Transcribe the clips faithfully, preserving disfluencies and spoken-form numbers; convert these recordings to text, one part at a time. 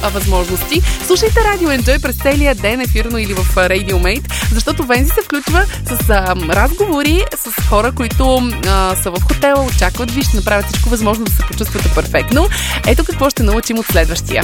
а, възможности. Слушайте Radio Enjoy през целия ден, ефирно или в RadioMate, защото Вензи се включва с а, разговори с хора, които а, са в хотела, очакват ви, ще направят всичко възможно да се почувствате перфектно. Ето какво ще научим от следващия.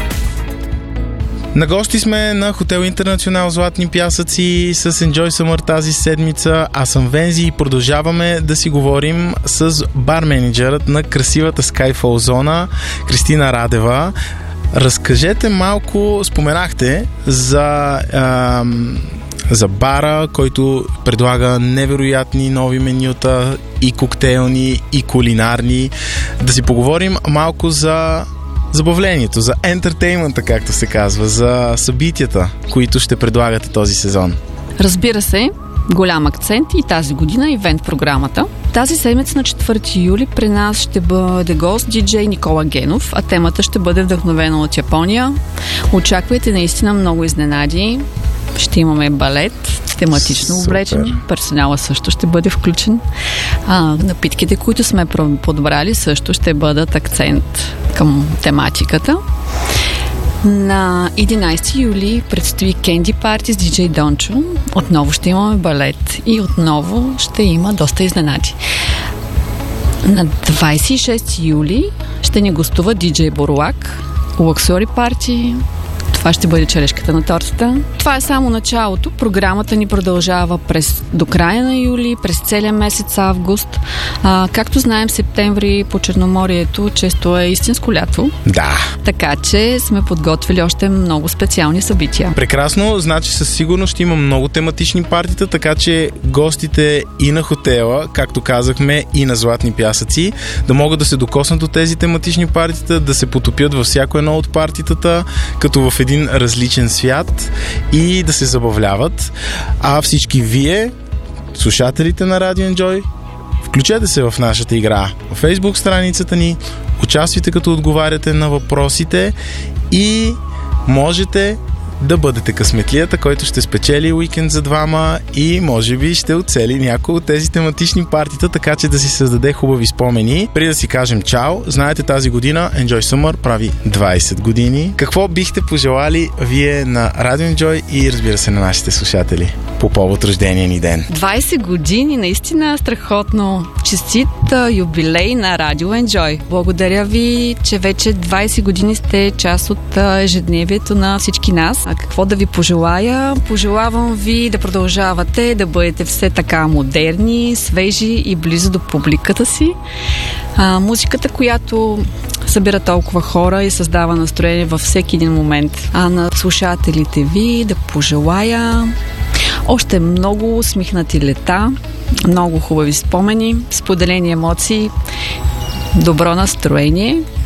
На гости сме на Хотел Интернационал Златни пясъци с Enjoy Summer тази седмица. Аз съм Вензи и продължаваме да си говорим с бар-менеджерът на красивата Skyfall зона Кристина Радева. Разкажете малко, споменахте за, а, за бара, който предлага невероятни нови менюта и коктейлни, и кулинарни. Да си поговорим малко за забавлението, за ентертеймента, както се казва, за събитията, които ще предлагате този сезон. Разбира се, голям акцент и тази година ивент програмата. Тази седмица на четвърти юли при нас ще бъде гост диджей Никола Генов, а темата ще бъде вдъхновена от Япония. Очаквайте наистина много изненади. Ще имаме балет, тематично облечен. Персонала също ще бъде включен. А, напитките, които сме подбрали, също ще бъдат акцент към тематиката. На единайсети юли предстои Кенди Парти с диджей Дончо. Отново ще имаме балет и отново ще има доста изненади. На двайсет и шести юли ще ни гостува диджей Борлак, Луксури Парти. Това ще бъде черешката на тортата. Това е само началото. Програмата ни продължава през, до края на юли, през целия месец август. А, както знаем, септември по Черноморието често е истинско лято. Да. Така че сме подготвили още много специални събития. Прекрасно, значи със сигурност ще има много тематични партита, така че гостите и на хотела, както казахме, и на Златни пясъци, да могат да се докоснат до тези тематични партита, да се потопят във всяко едно от партитата, като в един различен свят и да се забавляват. А всички вие, слушателите на Radio Enjoy, включете се в нашата игра в Facebook страницата ни, участвайте като отговаряте на въпросите и можете да бъдете късметлията, който ще спечели уикенд за двама и може би ще оцели някои от тези тематични партита, така че да си създаде хубави спомени. Преди да си кажем чао, знаете, тази година Enjoy Summer прави двайсет години. Какво бихте пожелали вие на Radio Enjoy и разбира се на нашите слушатели по повод рождения ни ден? двайсет години, наистина страхотно. Честит юбилей на Radio Enjoy. Благодаря ви, че вече двайсет години сте част от ежедневието на всички нас. А какво да ви пожелая? Пожелавам ви да продължавате да бъдете все така модерни, свежи и близо до публиката си. А, музиката, която събира толкова хора и създава настроение във всеки един момент. А на слушателите ви да пожелая още много усмихнати лета, много хубави спомени, споделени емоции, добро настроение